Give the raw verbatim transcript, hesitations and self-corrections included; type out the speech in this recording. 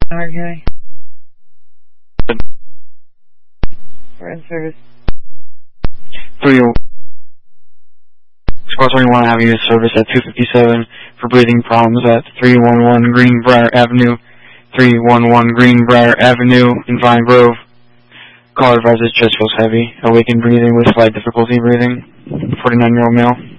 Okay. We're in service. three Squad twenty-one having a service at two fifty-seven for breathing problems at three one one Greenbrier Avenue, three one one Greenbrier Avenue in Vine Grove. Caller advises chest feels heavy, awakened breathing with slight difficulty breathing, forty-nine-year-old male.